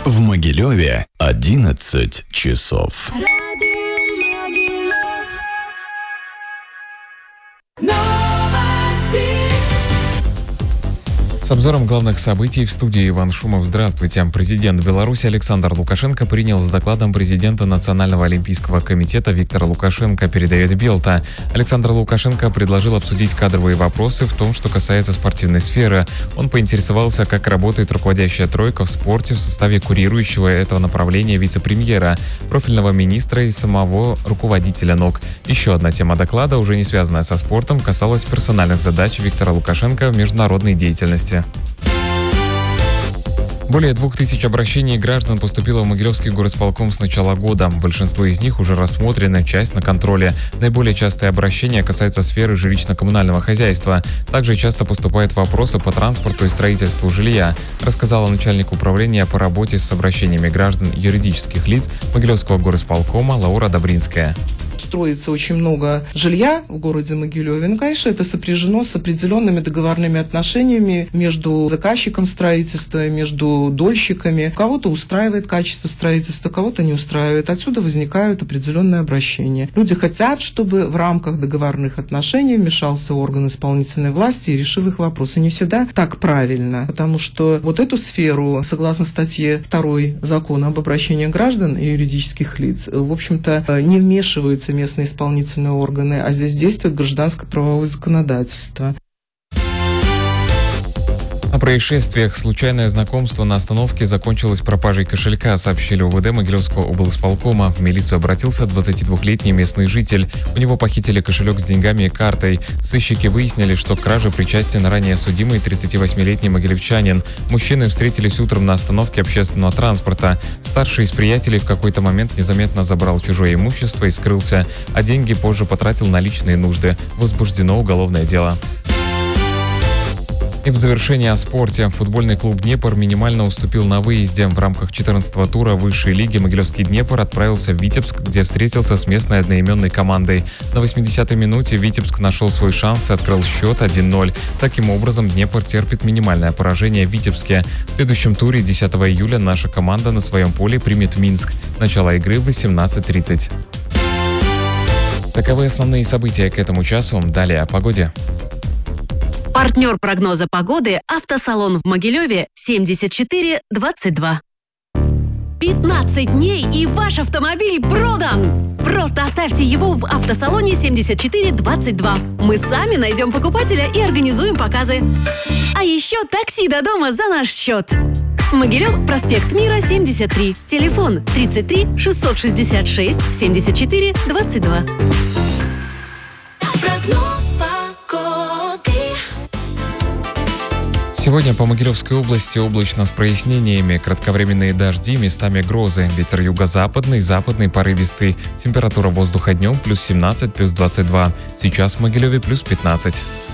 В Могилеве 11 часов. С обзором главных событий в студии Иван Шумов. Здравствуйте. Президент Беларуси Александр Лукашенко принял с докладом президента Национального олимпийского комитета Виктора Лукашенко, передает Белта. Александр Лукашенко предложил обсудить кадровые вопросы в том, что касается спортивной сферы. Он поинтересовался, как работает руководящая тройка в спорте в составе курирующего этого направления вице-премьера, профильного министра и самого руководителя НОК. Еще одна тема доклада, уже не связанная со спортом, касалась персональных задач Виктора Лукашенко в международной деятельности. Более 2000 обращений граждан поступило в Могилевский горосполком с начала года. Большинство из них уже рассмотрены, часть на контроле. Наиболее частые обращения касаются сферы жилищно-коммунального хозяйства. Также часто поступают вопросы по транспорту и строительству жилья, рассказала начальник управления по работе с обращениями граждан юридических лиц Могилевского горосполкома Лаура Добринская. Строится очень много жилья в городе Могилеве. Ну, конечно, это сопряжено с определенными договорными отношениями между заказчиком строительства, между дольщиками. Кого-то устраивает качество строительства, кого-то не устраивает. Отсюда возникают определенные обращения. Люди хотят, чтобы в рамках договорных отношений вмешался орган исполнительной власти и решил их вопросы. Не всегда так правильно, потому что вот эту сферу, согласно статье 2 Закона об обращении граждан и юридических лиц, в общем-то, не вмешиваются местные исполнительные органы, а здесь действует гражданско-правовое законодательство. О происшествиях. Случайное знакомство на остановке закончилось пропажей кошелька, сообщили УВД Могилевского облсполкома. В милицию обратился 22-летний местный житель. У него похитили кошелек с деньгами и картой. Сыщики выяснили, что к краже причастен ранее судимый 38-летний могилевчанин. Мужчины встретились утром на остановке общественного транспорта. Старший из приятелей в какой-то момент незаметно забрал чужое имущество и скрылся, а деньги позже потратил на личные нужды. Возбуждено уголовное дело. И в завершение о спорте. Футбольный клуб «Днепр» минимально уступил на выезде. В рамках 14-го тура высшей лиги Могилевский «Днепр» отправился в Витебск, где встретился с местной одноименной командой. На 80-й минуте Витебск нашел свой шанс и открыл счет 1-0. Таким образом, «Днепр» терпит минимальное поражение в Витебске. В следующем туре 10 июля наша команда на своем поле примет Минск. Начало игры в 18:30. Таковы основные события к этому часу. Далее о погоде. Партнер прогноза погоды – автосалон в Могилеве 7422. 15 дней и ваш автомобиль продан! Просто оставьте его в автосалоне 7422. Мы сами найдем покупателя и организуем показы. А еще такси до дома за наш счет. Могилев, проспект Мира, 73. Телефон 33 666 74 22. Прогноз погоды. Сегодня по Могилевской области облачно с прояснениями, кратковременные дожди, местами грозы, ветер юго-западный, западный порывистый, температура воздуха днем +17, +22. Сейчас в Могилеве +15.